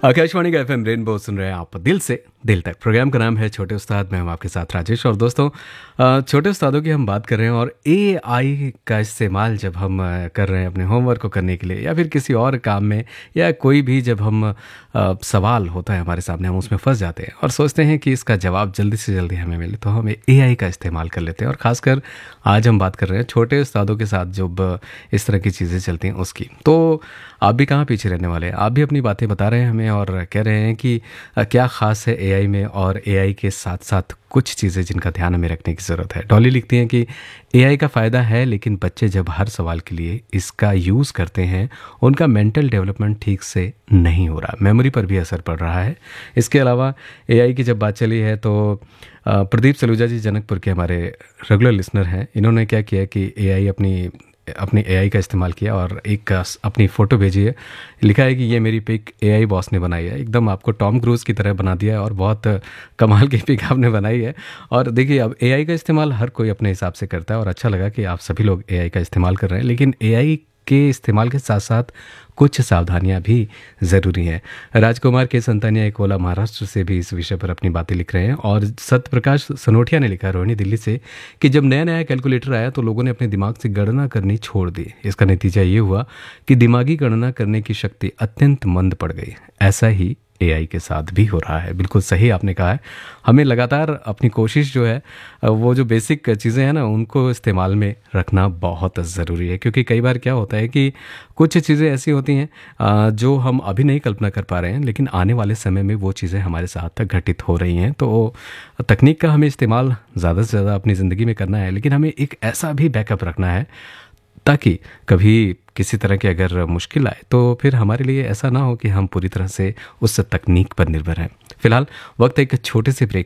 आकाशवाणी का FM rainbow सुन रहे हैं आप दिल से दिल तक। प्रोग्राम का नाम है छोटे उस्ताद। मैं हूं आपके साथ राजेश। और दोस्तों, छोटे उस्तादों की हम बात कर रहे हैं और एआई का इस्तेमाल जब हम कर रहे हैं अपने होमवर्क को करने के लिए या फिर किसी और काम में, या कोई भी जब हम सवाल होता है हमारे सामने, हम उसमें फंस जाते हैं और सोचते हैं कि इसका जवाब जल्दी से जल्दी हमें मिले, तो हम एआई का इस्तेमाल कर लेते हैं। और ख़ासकर आज हम बात कर रहे हैं छोटे उस्तादों के साथ जब इस तरह की चीज़ें चलती हैं उसकी। तो आप भी कहाँ पीछे रहने वाले हैं, आप भी अपनी बातें बता रहे हैं हमें और कह रहे हैं कि क्या ख़ास है एआई में, और एआई के साथ साथ कुछ चीज़ें जिनका ध्यान हमें रखने की ज़रूरत है। डॉली लिखती हैं कि एआई का फ़ायदा है, लेकिन बच्चे जब हर सवाल के लिए इसका यूज़ करते हैं, उनका मेंटल डेवलपमेंट ठीक से नहीं हो रहा, मेमोरी पर भी असर पड़ रहा है। इसके अलावा एआई की जब बात चली है तो प्रदीप सलूजा जी जनकपुर के हमारे रेगुलर लिसनर हैं। इन्होंने क्या किया कि एआई अपनी एआई का इस्तेमाल किया और एक अपनी फ़ोटो भेजी है। लिखा है कि ये मेरी पिक एआई बॉस ने बनाई है। एकदम आपको टॉम क्रूज़ की तरह बना दिया है और बहुत कमाल की पिक आपने बनाई है। और देखिए, अब एआई का इस्तेमाल हर कोई अपने हिसाब से करता है और अच्छा लगा कि आप सभी लोग एआई का इस्तेमाल कर रहे हैं, लेकिन एआई के इस्तेमाल के साथ साथ कुछ सावधानियां भी ज़रूरी हैं। राजकुमार के संतानिया कोला महाराष्ट्र से भी इस विषय पर अपनी बातें लिख रहे हैं। और सत्यप्रकाश सनोटिया ने लिखा, रोहिणी दिल्ली से, कि जब नया नया कैलकुलेटर आया तो लोगों ने अपने दिमाग से गणना करनी छोड़ दी। इसका नतीजा ये हुआ कि दिमागी गणना करने की शक्ति अत्यंत मंद पड़ गई। ऐसा ही एआई के साथ भी हो रहा है। बिल्कुल सही आपने कहा है। हमें लगातार अपनी कोशिश जो है, वो जो बेसिक चीज़ें हैं ना, उनको इस्तेमाल में रखना बहुत ज़रूरी है। क्योंकि कई बार क्या होता है कि कुछ चीज़ें ऐसी होती हैं जो हम अभी नहीं कल्पना कर पा रहे हैं, लेकिन आने वाले समय में वो चीज़ें हमारे साथ घटित हो रही हैं। तो तकनीक का हमें इस्तेमाल ज़्यादा से ज़्यादा अपनी ज़िंदगी में करना है, लेकिन हमें एक ऐसा भी बैकअप रखना है ताकि कभी किसी तरह की अगर मुश्किल आए तो फिर हमारे लिए ऐसा ना हो कि हम पूरी तरह से उस तकनीक पर निर्भर हैं। फिलहाल वक्त एक छोटे से ब्रेक